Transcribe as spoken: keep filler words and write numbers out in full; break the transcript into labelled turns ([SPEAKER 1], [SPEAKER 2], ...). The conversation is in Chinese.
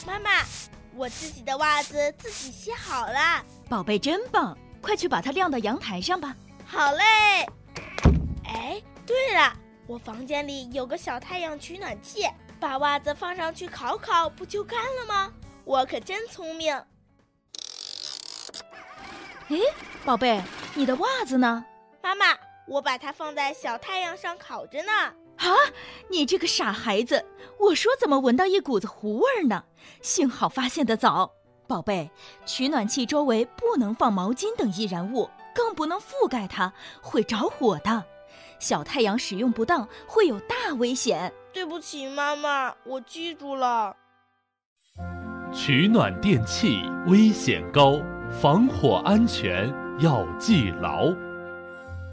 [SPEAKER 1] 妈妈，我自己的袜子自己洗好了。
[SPEAKER 2] 宝贝真棒，快去把它晾到阳台上吧。
[SPEAKER 1] 好嘞。哎，对了，我房间里有个小太阳取暖器，把袜子放上去烤烤，不就干了吗？我可真聪明。
[SPEAKER 2] 哎，宝贝，你的袜子呢？
[SPEAKER 1] 妈妈，我把它放在小太阳上烤着呢。
[SPEAKER 2] 啊，你这个傻孩子，我说怎么闻到一股子糊味呢？幸好发现得早。宝贝，取暖器周围不能放毛巾等易燃物，更不能覆盖它，会着火的。小太阳使用不当会有大危险。
[SPEAKER 1] 对不起妈妈，我记住了。
[SPEAKER 3] 取暖电器危险高，防火安全要记牢。